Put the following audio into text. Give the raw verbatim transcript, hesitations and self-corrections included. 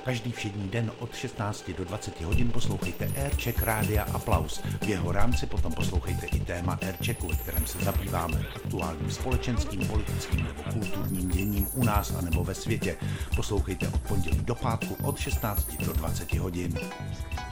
Každý všední den od šestnácti do dvaceti hodin poslouchejte Aircheck Rádia Aplaus. V jeho rámci potom poslouchejte i téma Airchecku, ve kterém se zabýváme aktuálním společenským, politickým nebo kulturním děním u nás a nebo ve světě. Poslouchejte od pondělí do pátku od šestnácti do dvaceti hodin.